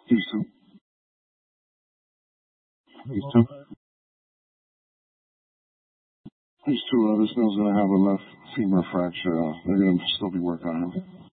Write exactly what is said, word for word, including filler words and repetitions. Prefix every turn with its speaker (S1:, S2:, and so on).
S1: He's too. He's too. He's too. Uh, this man's gonna have a left femur fracture. Uh, they're gonna still be working on him.